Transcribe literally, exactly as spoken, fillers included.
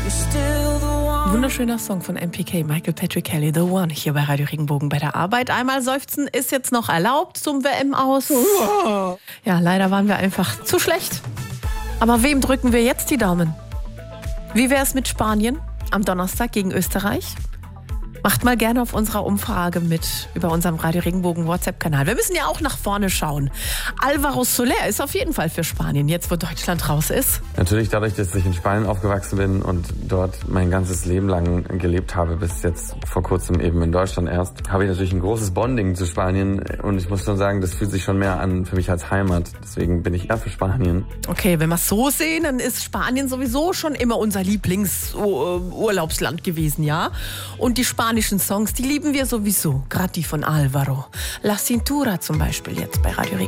Wunderschöner Song von M P K, Michael Patrick Kelly, The One, hier bei Radio Regenbogen bei der Arbeit. Einmal seufzen ist jetzt noch erlaubt zum W M-Aus. Ja, leider waren wir einfach zu schlecht. Aber wem drücken wir jetzt die Daumen? Wie wäre es mit Spanien am Donnerstag gegen Österreich? Macht mal gerne auf unserer Umfrage mit über unserem Radio Regenbogen WhatsApp-Kanal. Wir müssen ja auch nach vorne schauen. Alvaro Soler ist auf jeden Fall für Spanien, jetzt wo Deutschland raus ist. Natürlich dadurch, dass ich in Spanien aufgewachsen bin und dort mein ganzes Leben lang gelebt habe, bis jetzt vor kurzem eben in Deutschland erst, habe ich natürlich ein großes Bonding zu Spanien. Und ich muss schon sagen, das fühlt sich schon mehr an für mich als Heimat. Deswegen bin ich eher für Spanien. Okay, wenn wir es so sehen, dann ist Spanien sowieso schon immer unser Lieblingsurlaubsland gewesen, ja? Und die Spanier Songs, die lieben wir sowieso, gerade die von Alvaro. La Cintura zum Beispiel jetzt bei Radio Regenbogen.